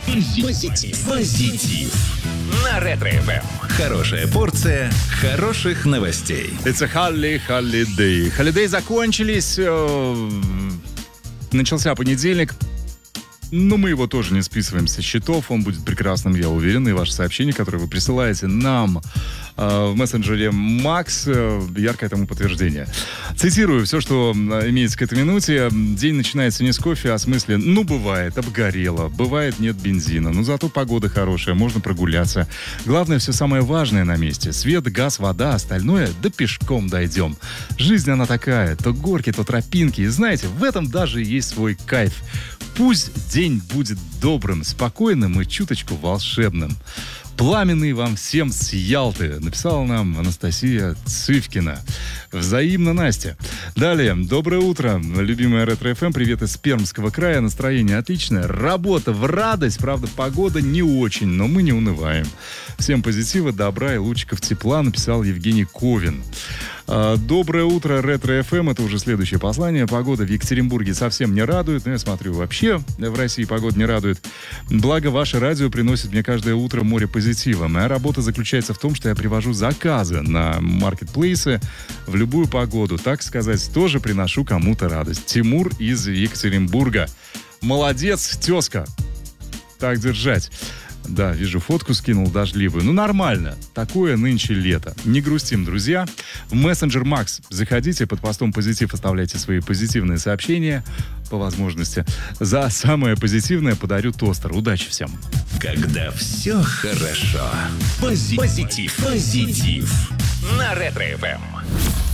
Позитив. На Ретро-ФМ. Хорошая порция хороших новостей. Это Holiday. Holiday закончились. Начался понедельник. Но мы его тоже не списываем со счетов. Он будет прекрасным, я уверен. И ваши сообщения, которые вы присылаете нам в мессенджере Макс, яркое тому подтверждение. Цитирую все, что имеется к этой минуте. День начинается не с кофе, а с мысли: ну, бывает, обгорело, бывает, нет бензина. Но зато погода хорошая, можно прогуляться. Главное, все самое важное на месте. Свет, газ, вода, остальное, да пешком дойдем. Жизнь она такая, то горки, то тропинки. И знаете, в этом даже есть свой кайф. Пусть день будет добрым, спокойным и чуточку волшебным. Пламенный вам всем с Ялты, написала нам Анастасия Цывкина. Взаимно, Настя. Далее. Доброе утро, любимая Ретро-ФМ. Привет из Пермского края. Настроение отличное. Работа в радость. Правда, погода не очень, но мы не унываем. Всем позитива, добра и лучиков тепла, написал Евгений Ковин. Доброе утро, Ретро-ФМ. Это уже следующее послание. Погода в Екатеринбурге совсем не радует. Но я смотрю, вообще в России погода не радует. Благо, ваше радио приносит мне каждое утро море позитива. Моя работа заключается в том, что я привожу заказы на маркетплейсы в любую погоду. Так сказать, тоже приношу кому-то радость. Тимур из Екатеринбурга. Молодец, тезка. Так держать. Да, вижу, фотку скинул дождливую. Ну, нормально. Такое нынче лето. Не грустим, друзья. В мессенджер Макс заходите, под постом позитив оставляйте свои позитивные сообщения по возможности. За самое позитивное подарю тостер. Удачи всем. Когда все хорошо. Позитив. На Ретро-ФМ.